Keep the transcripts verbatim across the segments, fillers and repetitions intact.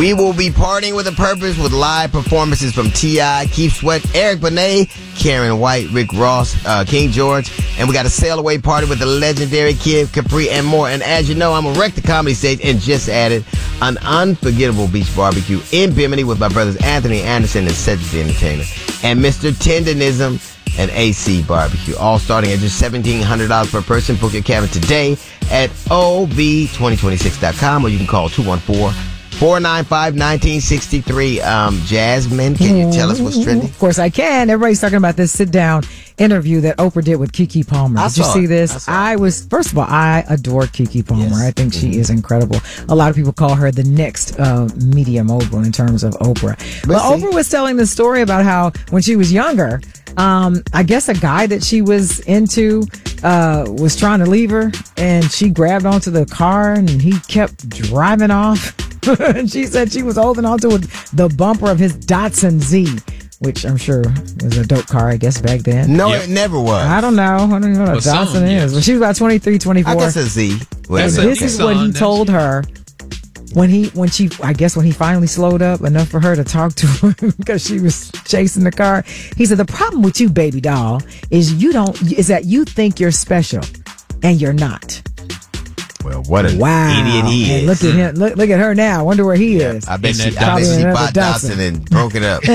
We will be partying with a purpose with live performances from T I, Keith Sweat, Eric Benet, Karen White, Rick Ross, uh, King George, and we got a sail away party with the legendary Kid Capri and more. And as you know, I'm a wreck the comedy stage and just added an unforgettable beach barbecue in Bimini with my brothers Anthony Anderson and Cedric the Entertainer, and Mister Tendonism and A C Barbecue, all starting at just seventeen hundred dollars per person. Book your cabin today at O B twenty twenty-six dot com, or you can call two one four, four nine five, one nine six three. Um, Jasmine, can you tell us what's trending? Of course I can. Everybody's talking about this sit-down interview that Oprah did with Keke Palmer. I Did you saw see it. this? I, I was, first of all, I adore Keke Palmer. Yes. I think she Mm-hmm. is incredible. A lot of people call her the next uh, media mogul in terms of Oprah. But Let's see. Oprah was telling the story about how when she was younger, um, I guess a guy that she was into uh, was trying to leave her, and she grabbed onto the car and he kept driving off. And she said she was holding onto the bumper of his Datsun Z, which I'm sure was a dope car, I guess, back then. No, Yep. it never was. I don't know. I don't know what a Well, some, Datsun yes. is. But she was about twenty-three, twenty-four. I guess a Z. Wait a And That's a minute. this is Nissan, what he that's- told her when he, when she, I guess when he finally slowed up enough for her to talk to him because she was chasing the car. He said, the problem with you, baby doll, is you don't, is that you think you're special and you're not. Well, what a Wow. idiot he And is. look at him. Look, look at her now. I wonder where he is. I bet In she, that I bet Datsun. she Probably bought another Datsun Datsun. and broke it up.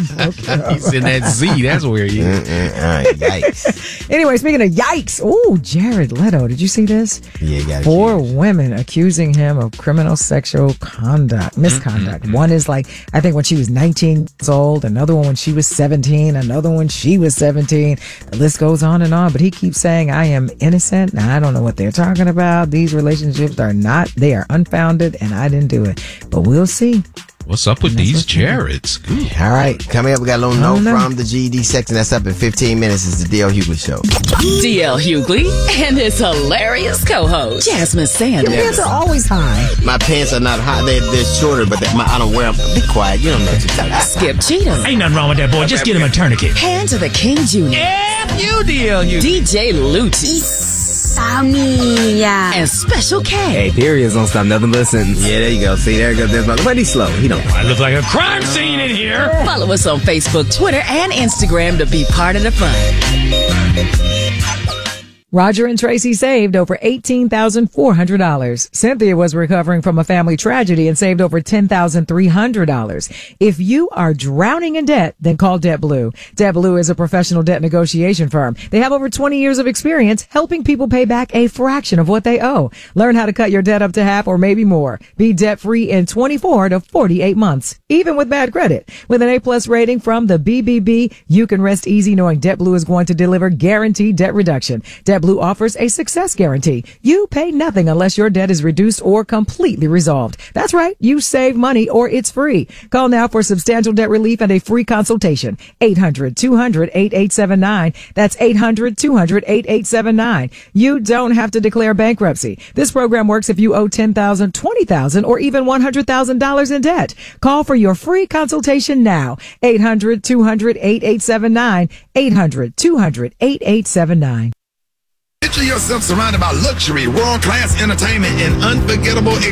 He's in that Z. That's where he is. Mm-mm, all right, yikes. Anyway, speaking of yikes. Ooh, Jared Leto. Did you see this? Yeah, you got Four women accusing him of criminal sexual conduct, misconduct. Mm-hmm. One is like, I think when she was nineteen years old, another one when she was seventeen, another one she was seventeen. The list goes on and on, but he keeps saying, I am innocent. Now, I don't know what they're talking about. These relationships are not, they are unfounded, and I didn't do it. But we'll see. What's up with these Jareds? Ooh. All right, coming up, we got a little don't note know. from the G E D section. That's up in fifteen minutes. It's the D L Hughley Show. D L Hughley and his hilarious co-host, Jasmine Your Sanders. pants are always high. My pants are not hot. They're, they're shorter, but they, my, I don't wear them. Be quiet. You don't know what you're talking about. Skip Cheatham. Ain't nothing wrong with that boy. Just get him a tourniquet. Hand to the King Junior F you, D L Hughley. D J Lucci. Samia. And Special K. Hey, periods don't stop nothing but a sentence. Yeah, there you go. See, there goes. There's my, but he's slow. He don't. I look like a crime scene in here. Follow us on Facebook, Twitter, and Instagram to be part of the fun. Roger and Tracy saved over eighteen thousand four hundred dollars. Cynthia was recovering from a family tragedy and saved over ten thousand three hundred dollars. If you are drowning in debt, then call DebtBlue. DebtBlue is a professional debt negotiation firm. They have over twenty years of experience helping people pay back a fraction of what they owe. Learn how to cut your debt up to half or maybe more. Be debt-free in twenty-four to forty-eight months, even with bad credit. With an A-plus rating from the B B B, you can rest easy knowing DebtBlue is going to deliver guaranteed debt reduction. DebtBlue offers a success guarantee. You pay nothing unless your debt is reduced or completely resolved. That's right. You save money or it's free. Call now for substantial debt relief and a free consultation. eight hundred, two hundred, eighty-eight seventy-nine. That's eight hundred, two hundred, eighty-eight seventy-nine. You don't have to declare bankruptcy. This program works if you owe ten thousand dollars, twenty thousand dollars, or even one hundred thousand dollars in debt. Call for your free consultation now. eight hundred, two hundred, eighty-eight seventy-nine. eight hundred, two hundred, eighty-eight seventy-nine. Picture yourself surrounded by luxury, world-class entertainment, and unforgettable